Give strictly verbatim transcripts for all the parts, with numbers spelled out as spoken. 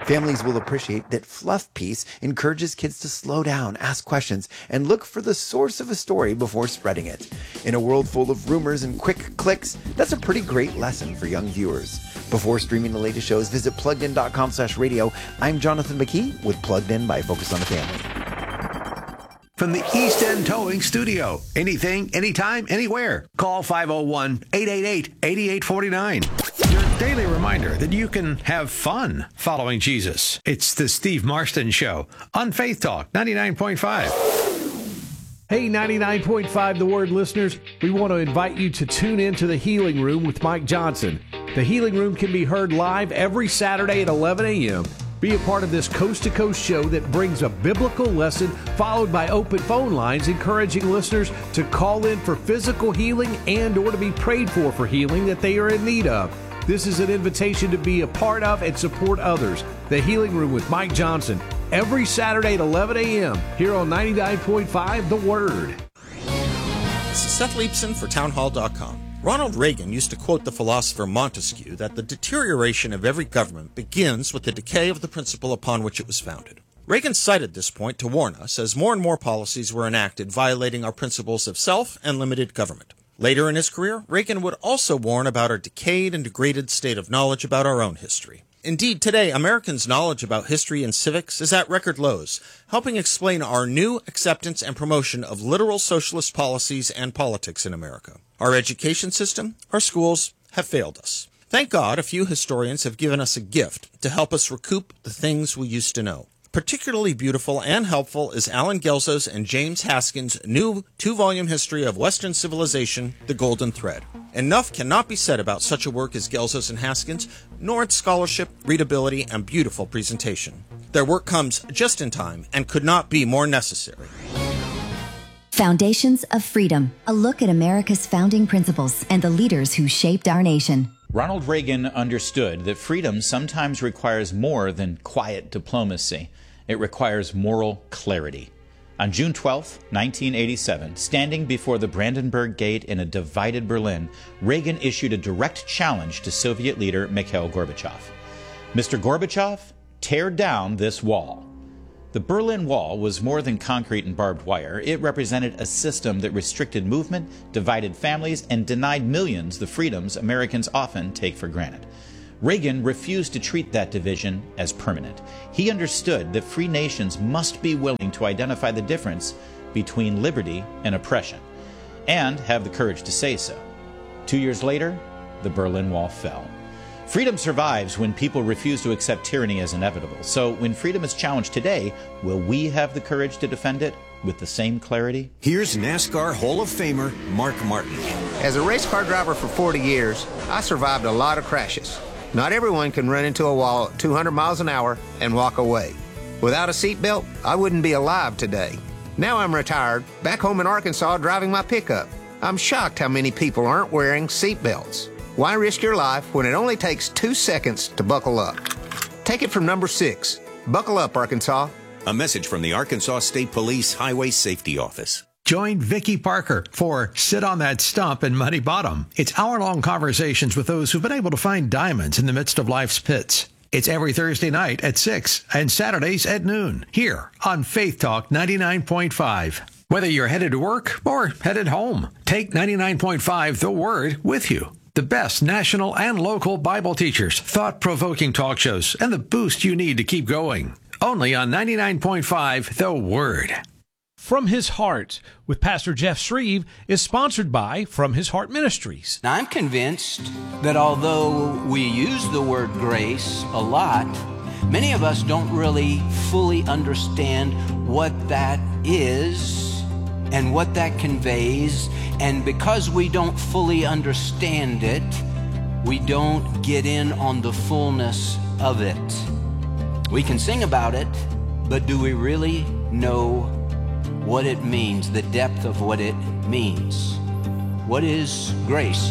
Families will appreciate that Fluff Piece encourages kids to slow down, ask questions, and look for the source of a story before spreading it. In a world full of rumors and quick clicks, that's a pretty great lesson for young viewers. Before streaming the latest shows, visit pluggedin.com slash radio. I'm Jonathan McKee with Plugged In by Focus on the Family. From the East End Towing Studio. Anything, anytime, anywhere. Call five oh one, eight eight eight, eight eight four nine. Your daily reminder that you can have fun following Jesus. It's the Steve Marston Show on Faith Talk ninety-nine point five. Hey, ninety-nine point five The Word listeners, we want to invite you to tune in to The Healing Room with Mike Johnson. The Healing Room can be heard live every Saturday at eleven a.m. Be a part of this coast-to-coast show that brings a biblical lesson followed by open phone lines encouraging listeners to call in for physical healing and or to be prayed for for healing that they are in need of. This is an invitation to be a part of and support others. The Healing Room with Mike Johnson, every Saturday at eleven a.m. here on ninety-nine point five The Word. This is Seth Leibson for townhall dot com. Ronald Reagan used to quote the philosopher Montesquieu that the deterioration of every government begins with the decay of the principle upon which it was founded. Reagan cited this point to warn us as more and more policies were enacted violating our principles of self and limited government. Later in his career, Reagan would also warn about our decayed and degraded state of knowledge about our own history. Indeed, today, Americans' knowledge about history and civics is at record lows, helping explain our new acceptance and promotion of literal socialist policies and politics in America. Our education system, our schools, have failed us. Thank God a few historians have given us a gift to help us recoup the things we used to know. Particularly beautiful and helpful is Alan Gelso's and James Haskins' new two-volume history of Western civilization, The Golden Thread. Enough cannot be said about such a work as Gelso's and Haskins, nor its scholarship, readability, and beautiful presentation. Their work comes just in time and could not be more necessary. Foundations of Freedom, a look at America's founding principles and the leaders who shaped our nation. Ronald Reagan understood that freedom sometimes requires more than quiet diplomacy. It requires moral clarity. On June twelfth, nineteen eighty-seven, standing before the Brandenburg Gate in a divided Berlin, Reagan issued a direct challenge to Soviet leader Mikhail Gorbachev. Mister Gorbachev, tear down this wall. The Berlin Wall was more than concrete and barbed wire. It represented a system that restricted movement, divided families, and denied millions the freedoms Americans often take for granted. Reagan refused to treat that division as permanent. He understood that free nations must be willing to identify the difference between liberty and oppression, and have the courage to say so. Two years later, the Berlin Wall fell. Freedom survives when people refuse to accept tyranny as inevitable. So when freedom is challenged today, will we have the courage to defend it with the same clarity? Here's NASCAR Hall of Famer Mark Martin. As a race car driver for forty years, I survived a lot of crashes. Not everyone can run into a wall at two hundred miles an hour and walk away. Without a seatbelt, I wouldn't be alive today. Now I'm retired, back home in Arkansas driving my pickup. I'm shocked how many people aren't wearing seatbelts. Why risk your life when it only takes two seconds to buckle up? Take it from number six. Buckle up, Arkansas. A message from the Arkansas State Police Highway Safety Office. Join Vicki Parker for Sit on That Stump in Muddy Bottom. It's hour-long conversations with those who've been able to find diamonds in the midst of life's pits. It's every Thursday night at six and Saturdays at noon here on Faith Talk ninety-nine point five. Whether you're headed to work or headed home, take ninety-nine point five The Word with you. The best national and local Bible teachers, thought-provoking talk shows, and the boost you need to keep going. Only on ninety-nine point five The Word. From His Heart with Pastor Jeff Shreve is sponsored by From His Heart Ministries. Now, I'm convinced that although we use the word grace a lot, many of us don't really fully understand what that is and what that conveys. And because we don't fully understand it, we don't get in on the fullness of it. We can sing about it, but do we really know what it means, the depth of what it means? What is grace?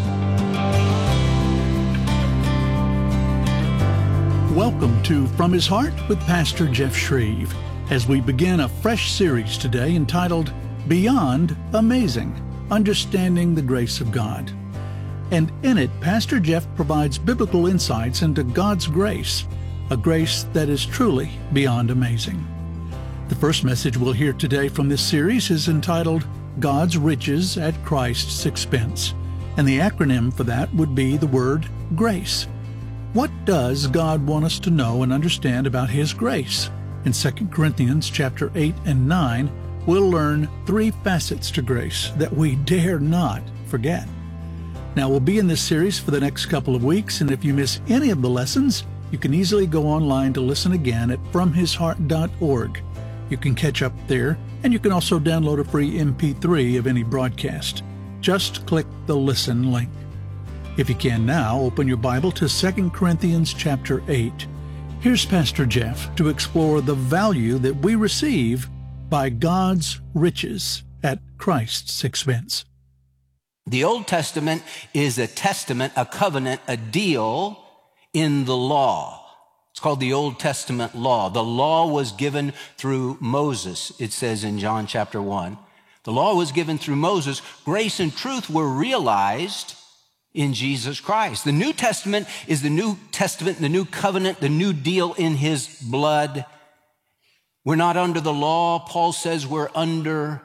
Welcome to From His Heart with Pastor Jeff Shreve, as we begin a fresh series today entitled Beyond Amazing, Understanding the Grace of God. And in it, Pastor Jeff provides biblical insights into God's grace, a grace that is truly beyond amazing. The first message we'll hear today from this series is entitled God's Riches at Christ's Expense, and the acronym for that would be the word grace. What does God want us to know and understand about His grace? In Second Corinthians chapter eight and nine, we'll learn three facets to grace that we dare not forget. Now, we'll be in this series for the next couple of weeks, and if you miss any of the lessons, you can easily go online to listen again at from his heart dot org. You can catch up there, and you can also download a free M P three of any broadcast. Just click the Listen link. If you can now, open your Bible to Second Corinthians chapter eight. Here's Pastor Jeff to explore the value that we receive by God's riches at Christ's expense. The Old Testament is a testament, a covenant, a deal in the law. It's called the Old Testament law. The law was given through Moses, it says in John chapter one. The law was given through Moses. Grace and truth were realized in Jesus Christ. The New Testament is the New Testament, the new covenant, the new deal in His blood. We're not under the law. Paul says we're under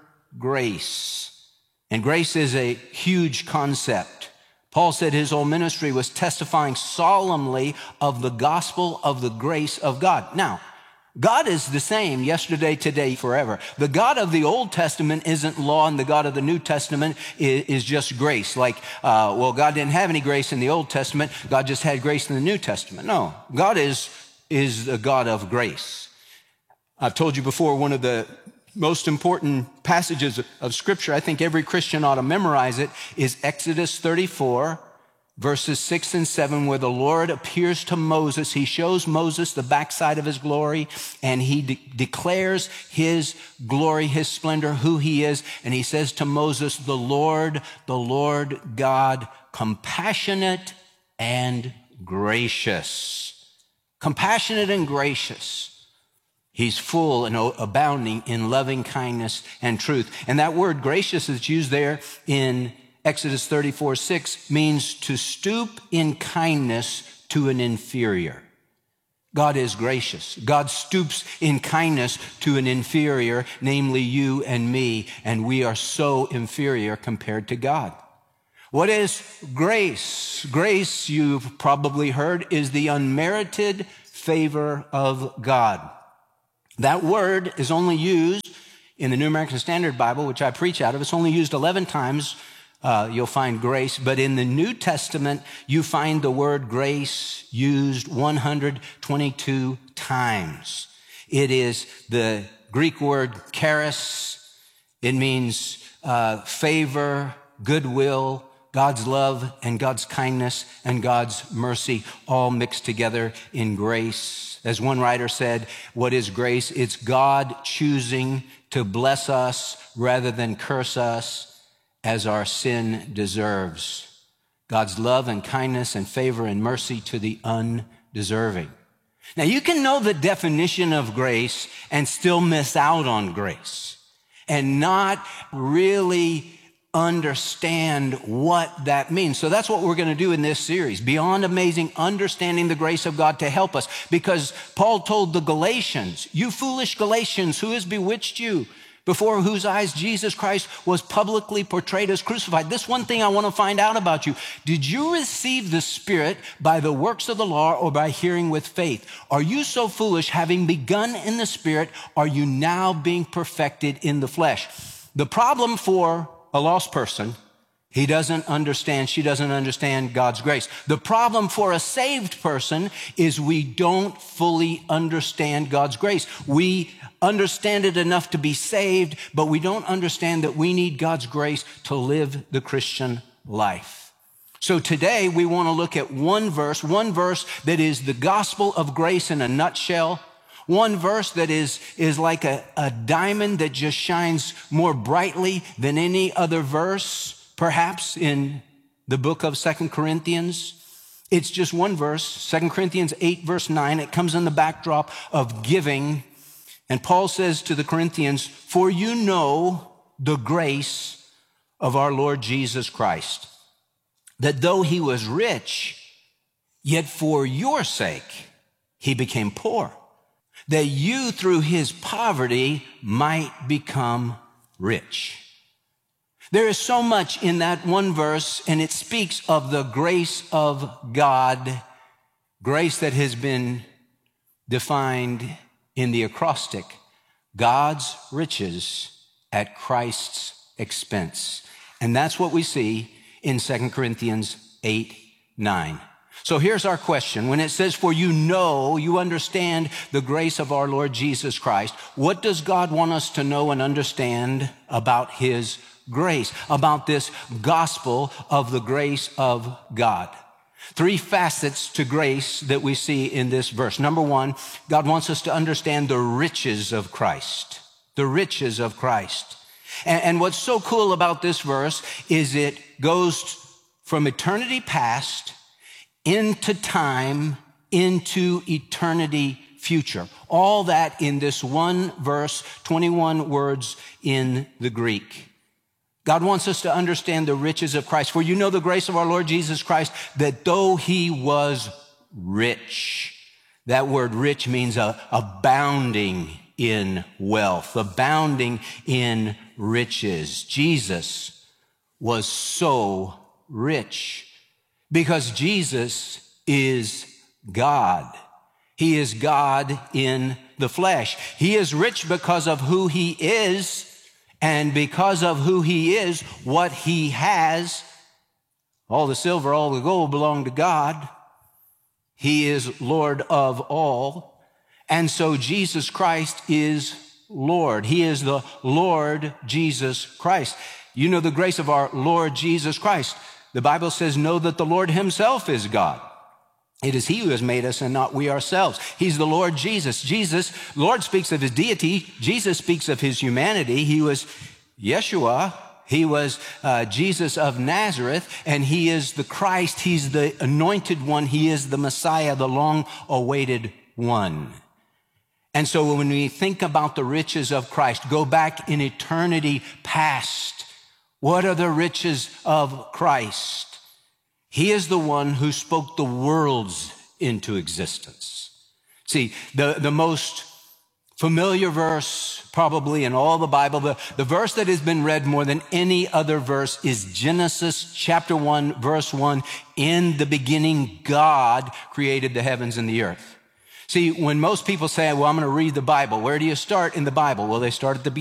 grace. And grace is a huge concept. Paul said his whole ministry was testifying solemnly of the gospel of the grace of God. Now, God is the same yesterday, today, forever. The God of the Old Testament isn't law, and the God of the New Testament is, is just grace. Like, uh, well, God didn't have any grace in the Old Testament. God just had grace in the New Testament. No, God is, is the God of grace. I've told you before, one of the most important passages of, of Scripture, I think every Christian ought to memorize it, is Exodus thirty-four, verses six and seven, where the Lord appears to Moses. He shows Moses the backside of His glory, and He de- declares His glory, His splendor, who He is. And He says to Moses, the Lord, the Lord God, compassionate and gracious. Compassionate and gracious. He's full and abounding in loving kindness and truth. And that word gracious that's used there in Exodus thirty-four six means to stoop in kindness to an inferior. God is gracious. God stoops in kindness to an inferior, namely you and me, and we are so inferior compared to God. What is grace? Grace, you've probably heard, is the unmerited favor of God. That word is only used in the New American Standard Bible, which I preach out of. It's only used eleven times. Uh, you'll find grace. But in the New Testament, you find the word grace used one hundred twenty-two times. It is the Greek word charis. It means uh, favor, goodwill, God's love, and God's kindness, and God's mercy all mixed together in grace. As one writer said, what is grace? It's God choosing to bless us rather than curse us as our sin deserves. God's love and kindness and favor and mercy to the undeserving. Now, you can know the definition of grace and still miss out on grace and not really understand what that means. So that's what we're going to do in this series, Beyond Amazing, Understanding the Grace of God, to help us. Because Paul told the Galatians, you foolish Galatians, who has bewitched you? Before whose eyes Jesus Christ was publicly portrayed as crucified. This one thing I want to find out about you. Did you receive the Spirit by the works of the law or by hearing with faith? Are you so foolish, having begun in the Spirit, are you now being perfected in the flesh? The problem for a lost person, he doesn't understand, she doesn't understand God's grace. The problem for a saved person is we don't fully understand God's grace. We understand it enough to be saved, but we don't understand that we need God's grace to live the Christian life. So today we want to look at one verse, one verse that is the gospel of grace in a nutshell. One verse that is, is like a, a diamond that just shines more brightly than any other verse, perhaps in the book of Second Corinthians. It's just one verse, Second Corinthians eight, verse nine. It comes in the backdrop of giving. And Paul says to the Corinthians, for you know the grace of our Lord Jesus Christ, that though he was rich, yet for your sake he became poor, that you through his poverty might become rich. There is so much in that one verse, and it speaks of the grace of God, grace that has been defined in the acrostic, God's riches at Christ's expense. And that's what we see in Second Corinthians eight, nine. So here's our question. When it says, for you know, you understand the grace of our Lord Jesus Christ, what does God want us to know and understand about his grace, about this gospel of the grace of God? Three facets to grace that we see in this verse. Number one, God wants us to understand the riches of Christ, the riches of Christ. And, and what's so cool about this verse is it goes from eternity past into time, into eternity future. All that in this one verse, twenty-one words in the Greek. God wants us to understand the riches of Christ. For you know the grace of our Lord Jesus Christ, that though he was rich, that word rich means uh, abounding in wealth, abounding in riches. Jesus was so rich because Jesus is God. He is God in the flesh. He is rich because of who he is. And because of who he is, what he has, all the silver, all the gold belong to God. He is Lord of all. And so Jesus Christ is Lord. He is the Lord Jesus Christ. You know the grace of our Lord Jesus Christ. The Bible says, know that the Lord himself is God. It is he who has made us and not we ourselves. He's the Lord Jesus. Jesus, Lord speaks of his deity. Jesus speaks of his humanity. He was Yeshua. He was uh, Jesus of Nazareth, and he is the Christ. He's the anointed one. He is the Messiah, the long-awaited one. And so when we think about the riches of Christ, go back in eternity past. What are the riches of Christ? He is the one who spoke the worlds into existence. See, the, the most familiar verse probably in all the Bible, the, the verse that has been read more than any other verse is Genesis chapter one, verse one. In the beginning, God created the heavens and the earth. See, when most people say, well, I'm going to read the Bible, where do you start in the Bible? Well, they start at the beginning.